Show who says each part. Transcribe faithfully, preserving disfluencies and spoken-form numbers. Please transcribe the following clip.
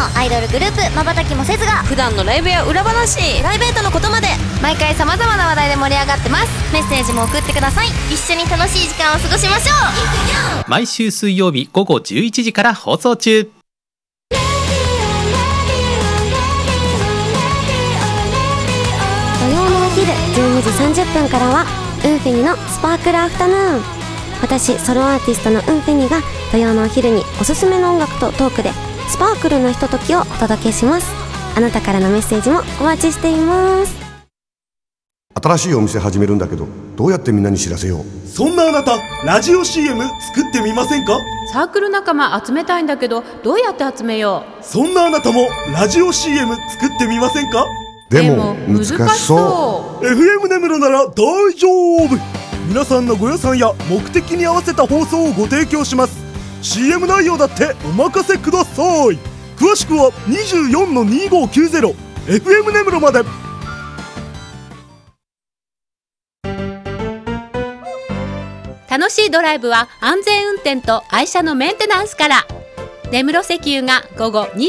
Speaker 1: アイドルグループまばたきもせずが
Speaker 2: 普段のライブや裏話、プライベートのことまで
Speaker 1: 毎回さまざまな話題で盛り上がってます。メッセージも送ってください。一緒に楽しい時間を過ごしましょう。
Speaker 3: 毎週水曜日午後じゅういちじから放送中。
Speaker 4: 土曜のお昼じゅうにじさんじゅっぷんからはウンフェニのスパークルアフタヌーン。私ソロアーティストのウンフェニが土曜のお昼におすすめの音楽とトークでスパークルなひとときをお届けします。あなたからのメッセージもお待ちしています。
Speaker 5: 新しいお店始めるんだけど、どうやってみんなに知らせよう。
Speaker 6: そんなあなた、ラジオ シーエム 作ってみませんか？
Speaker 7: サークル仲間集めたいんだけど、どうやって集めよう。
Speaker 6: そんなあなたもラジオ シーエム 作ってみませんか？
Speaker 5: でも難しそう。
Speaker 6: エフエム 根室なら大丈夫。皆さんのご予算や目的に合わせた放送をご提供します。 シーエム 内容だってお任せください。詳しくは にじゅうよんのにごきゅうゼロ エフエム 根室まで。
Speaker 7: 楽しいドライブは安全運転と愛車のメンテナンスから。根室石油が午後に